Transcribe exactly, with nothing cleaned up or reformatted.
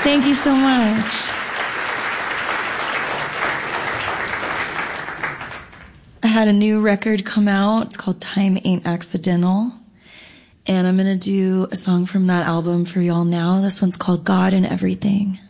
Thank you so much. I had a new record come out. It's called Time Ain't Accidental. And I'm going to do a song from that album for y'all now. This one's called God and Everything.